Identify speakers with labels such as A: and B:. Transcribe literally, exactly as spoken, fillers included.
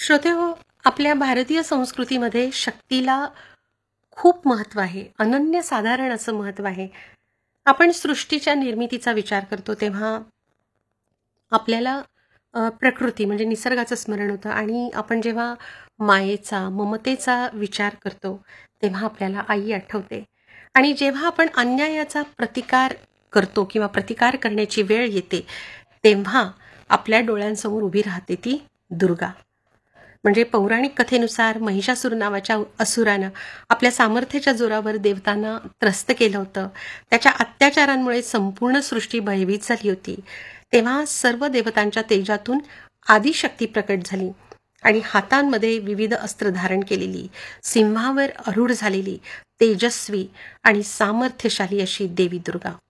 A: श्रोते हो, आपल्या भारतीय संस्कृतीमध्ये शक्तीला खूप महत्त्व आहे. अनन्यसाधारण असं महत्त्व आहे. आपण सृष्टीच्या निर्मितीचा विचार करतो तेव्हा आपल्याला अ, प्रकृती म्हणजे निसर्गाचं स्मरण होतं आणि आपण जेव्हा मायेचा, ममतेचा विचार करतो, तेव्हा आपल्याला आई आठवते. आणि जेव्हा आपण अन्यायाचा प्रतिकार करतो किंवा प्रतिकार करण्याची वेळ येते, तेव्हा आपल्या डोळ्यांसमोर उभी राहते ती दुर्गा. म्हणजे पौराणिक कथेनुसार महिषासूर नावाच्या असुरानं आपल्या सामर्थ्याच्या जोरावर देवतांना त्रस्त केलं होतं. त्याच्या अत्याचारांमुळे संपूर्ण सृष्टी भयभीत झाली होती. तेव्हा सर्व देवतांच्या तेजातून आदिशक्ती प्रकट झाली आणि हातांमध्ये विविध अस्त्र धारण केलेली, सिंहावर आरूढ झालेली, तेजस्वी आणि सामर्थ्यशाली अशी देवी दुर्गा.